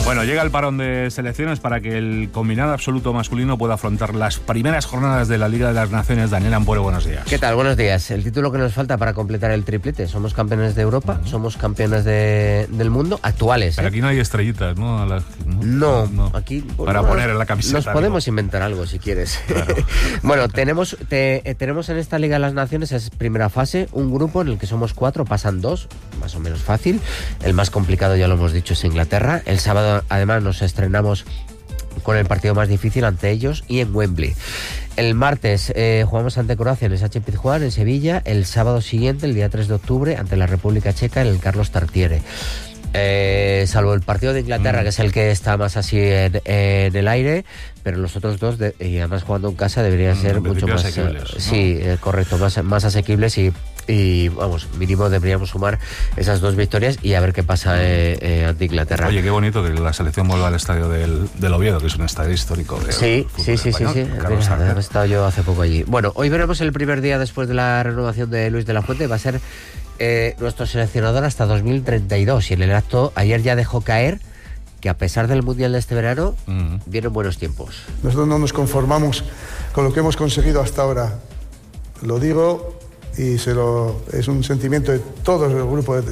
Bueno, llega el parón de selecciones para que el combinado absoluto masculino pueda afrontar las primeras jornadas de la Liga de las Naciones. Daniel Ampuero, buenos días. ¿Qué tal? Buenos días. El título que nos falta para completar el triplete. Somos campeones de Europa, somos campeones del mundo actuales. Pero aquí no hay estrellitas, ¿no? No, aquí... Para poner en la camiseta. Nos podemos inventar algo si quieres. Claro. Bueno, tenemos en esta Liga de las Naciones, es primera fase, un grupo en el que somos 4, pasan 2, más o menos fácil. El más complicado, ya lo hemos dicho, es Inglaterra. El sábado además nos estrenamos con el partido más difícil ante ellos y en Wembley. El martes jugamos ante Croacia en el Sánchez Pizjuán, en Sevilla. El sábado siguiente, el día 3 de octubre, ante la República Checa en el Carlos Tartiere. Salvo el partido de Inglaterra, que es el que está más así en el aire, pero los otros dos, y además jugando en casa, deberían ser mucho más asequibles, ¿no? Sí, correcto, más asequibles y vamos, mínimo deberíamos sumar esas 2 victorias y a ver qué pasa ante Inglaterra. Oye, qué bonito que la selección vuelva al estadio del Oviedo, que es un estadio histórico. Sí. He estado yo hace poco allí. Bueno, hoy veremos el primer día después de la renovación de Luis de la Fuente. Va a ser nuestro seleccionador hasta 2032 y en el acto ayer ya dejó caer que a pesar del Mundial de este verano vienen buenos tiempos. Nosotros no nos conformamos con lo que hemos conseguido hasta ahora. Lo digo y es un sentimiento de todo el grupo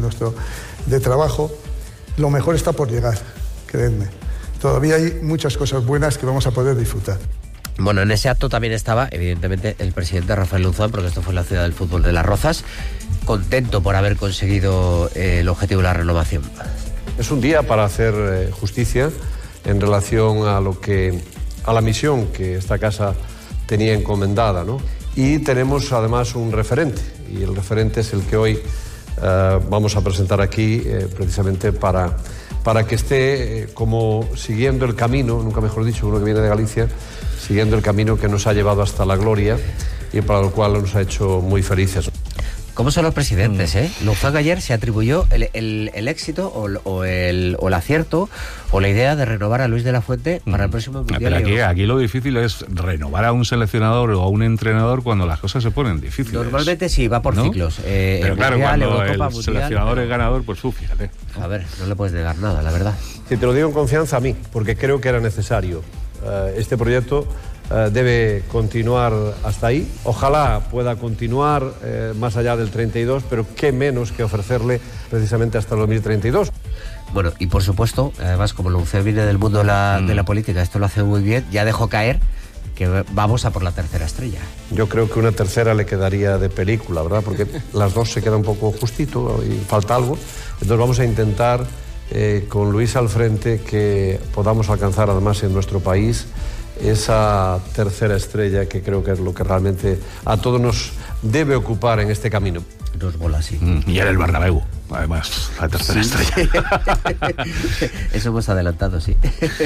de trabajo. Lo mejor está por llegar, creedme. Todavía hay muchas cosas buenas que vamos a poder disfrutar. Bueno, en ese acto también estaba, evidentemente, el presidente Rafael Luzón, porque esto fue en la ciudad del fútbol de Las Rozas, contento por haber conseguido el objetivo de la renovación. Es un día para hacer justicia en relación a la misión que esta casa tenía encomendada, ¿no? Y tenemos además un referente, y el referente es el que hoy vamos a presentar aquí precisamente para que esté como siguiendo el camino, nunca mejor dicho, uno que viene de Galicia, siguiendo el camino que nos ha llevado hasta la gloria y para lo cual nos ha hecho muy felices. ¿Cómo son los presidentes, Luzón ayer se atribuyó el éxito o el acierto o la idea de renovar a Luis de la Fuente para el próximo Mundial. Pero aquí lo difícil es renovar a un seleccionador o a un entrenador cuando las cosas se ponen difíciles. Normalmente sí, va por ciclos. Pero claro, Mundial, cuando Eurocopa, el seleccionador es ganador, pues fíjate. A ver, no le puedes negar nada, la verdad. Si te lo digo en confianza a mí, porque creo que era necesario. Este proyecto debe continuar hasta ahí. Ojalá pueda continuar más allá del 32, pero qué menos que ofrecerle precisamente hasta el 2032. Bueno, y por supuesto, además, como Luzón viene del mundo de la política, esto lo hace muy bien, ya dejó caer que vamos a por la tercera estrella. Yo creo que una tercera le quedaría de película, ¿verdad? Porque las dos se quedan un poco justito y falta algo. Entonces vamos a intentar, con Luis al frente, que podamos alcanzar además en nuestro país esa tercera estrella, que creo que es lo que realmente a todos nos debe ocupar en este camino. Nos mola, sí. Y en el Bernabéu, además, la tercera estrella. Eso hemos adelantado, sí.